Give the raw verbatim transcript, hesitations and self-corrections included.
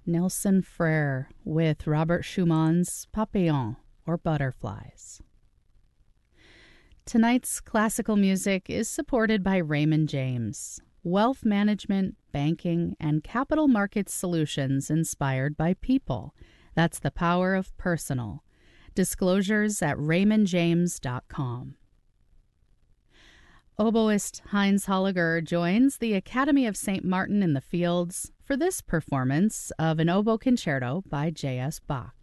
Nelson Frere with Robert Schumann's Papillons, or Butterflies. Tonight's classical music is supported by Raymond James, wealth management, banking, and capital markets solutions inspired by people. That's the power of personal. Disclosures at raymond james dot com. Oboist Heinz Holliger joins the Academy of Saint Martin in the Fields for this performance of an oboe concerto by J S Bach.